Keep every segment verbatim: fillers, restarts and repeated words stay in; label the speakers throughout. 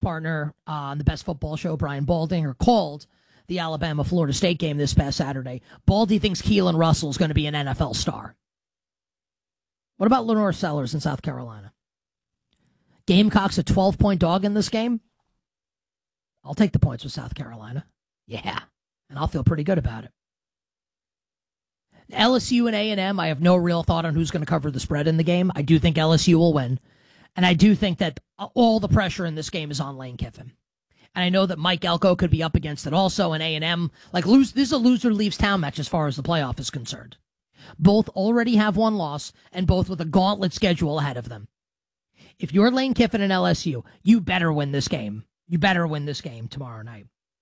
Speaker 1: partner uh, on the Best Football Show, Brian Baldinger, called the Alabama-Florida State game this past Saturday. Baldy thinks Keelan Russell is going to be an N F L star. What about Lenore Sellers in South Carolina? Gamecocks a twelve-point dog in this game? I'll take the points with South Carolina. Yeah, and I'll feel pretty good about it. L S U and A and M, I have no real thought on who's going to cover the spread in the game. I do think L S U will win. And I do think that all the pressure in this game is on Lane Kiffin. And I know that Mike Elko could be up against it also, and A and M. Like, lose, this is a loser leaves town match as far as the playoff is concerned. Both already have one loss, and both with a gauntlet schedule ahead of them. If you're Lane Kiffin and L S U, you better win this game. You better win this game tomorrow night.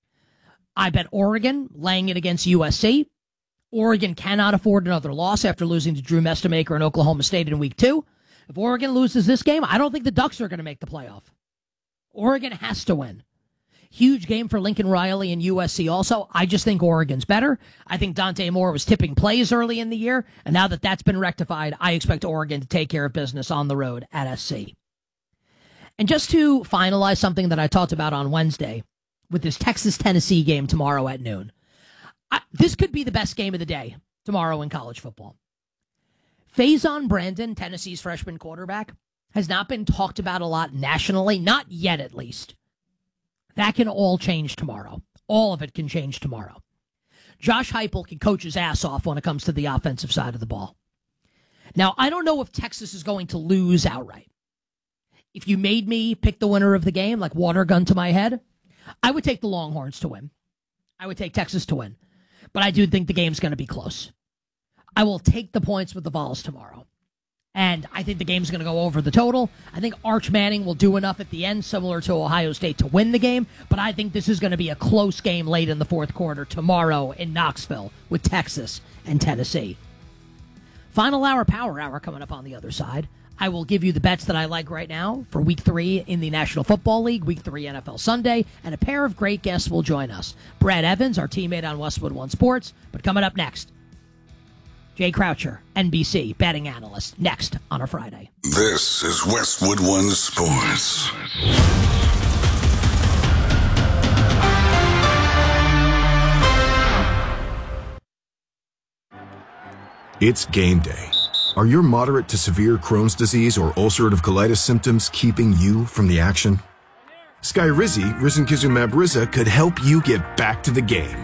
Speaker 1: I bet Oregon laying it against U S C. Oregon cannot afford another loss after losing to Drew Mestamaker and Oklahoma State in week two. If Oregon loses this game, I don't think the Ducks are going to make the playoff. Oregon has to win. Huge game for Lincoln Riley and U S C also. I just think Oregon's better. I think Dante Moore was tipping plays early in the year, and now that that's been rectified, I expect Oregon to take care of business on the road at S C. And just to finalize something that I talked about on Wednesday with this Texas-Tennessee game tomorrow at noon, I, this could be the best game of the day tomorrow in college football. Faison Brandon, Tennessee's freshman quarterback, has not been talked about a lot nationally, not yet at least. That can all change tomorrow. All of it can change tomorrow. Josh Heupel can coach his ass off when it comes to the offensive side of the ball. Now, I don't know if Texas is going to lose outright. If you made me pick the winner of the game, like water gun to my head, I would take the Longhorns to win. I would take Texas to win. But I do think the game's going to be close. I will take the points with the Vols tomorrow. And I think the game's going to go over the total. I think Arch Manning will do enough at the end, similar to Ohio State, to win the game. But I think this is going to be a close game late in the fourth quarter tomorrow in Knoxville with Texas and Tennessee. Final hour, power hour coming up on the other side. I will give you the bets that I like right now for week three in the National Football League, week three N F L Sunday, and a pair of great guests will join us. Brad Evans, our teammate on Westwood One Sports. But coming up next, Jay Croucher, N B C betting analyst, next on a Friday.
Speaker 2: This is Westwood One Sports.
Speaker 3: It's game day. Are your moderate to severe Crohn's disease or ulcerative colitis symptoms keeping you from the action? Skyrizi, risankizumab Riza, could help you get back to the game.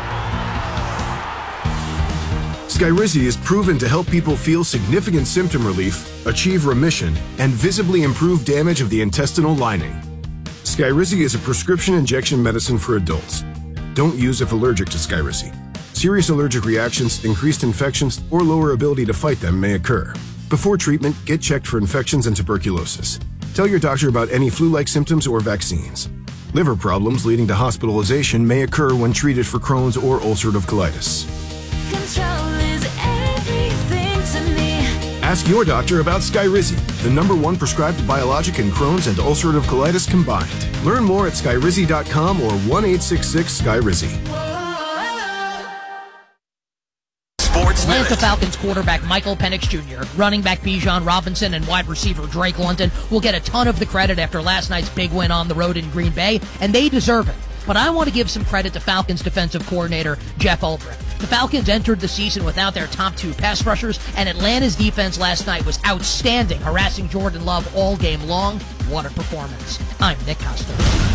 Speaker 3: Skyrizi is proven to help people feel significant symptom relief, achieve remission, and visibly improve damage of the intestinal lining. Skyrizi is a prescription injection medicine for adults. Don't use if allergic to Skyrizi. Serious allergic reactions, increased infections, or lower ability to fight them may occur. Before treatment, get checked for infections and tuberculosis. Tell your doctor about any flu-like symptoms or vaccines. Liver problems leading to hospitalization may occur when treated for Crohn's or ulcerative colitis.
Speaker 4: Control is everything to me.
Speaker 3: Ask your doctor about Skyrizi, the number one prescribed biologic in Crohn's and ulcerative colitis combined. Learn more at skyrizi dot com or one eight six six Skyrizi.
Speaker 1: Atlanta Falcons quarterback Michael Penix Junior, running back Bijan Robinson, and wide receiver Drake London will get a ton of the credit after last night's big win on the road in Green Bay, and they deserve it. But I want to give some credit to Falcons defensive coordinator Jeff Ulbrich. The Falcons entered the season without their top two pass rushers, and Atlanta's defense last night was outstanding, harassing Jordan Love all game long. What a performance. I'm Nick Costa.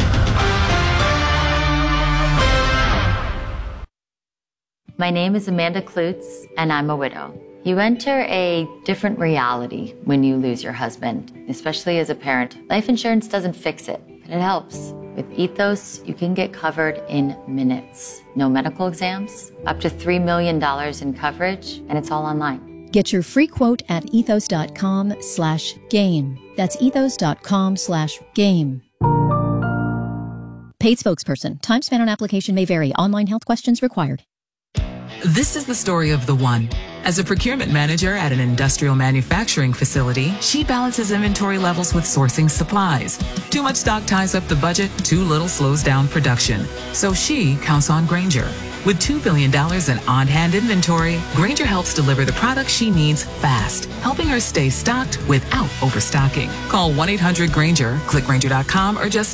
Speaker 5: My name is Amanda Klutz, and I'm a widow. You enter a different reality when you lose your husband, especially as a parent. Life insurance doesn't fix it, but it helps. With Ethos, you can get covered in minutes. No medical exams, up to three million dollars in coverage, and it's all online.
Speaker 6: Get your free quote at ethos.com slash game. That's ethos.com slash game. Paid spokesperson. Time spent on application may vary. Online health questions required.
Speaker 7: This is the story of the one. As a procurement manager at an industrial manufacturing facility, she balances inventory levels with sourcing supplies. Too much stock ties up the budget, too little slows down production. So she counts on Grainger. With two billion dollars in on-hand inventory, Grainger helps deliver the products she needs fast, helping her stay stocked without overstocking. Call one eight hundred Grainger, click Grainger dot com, or just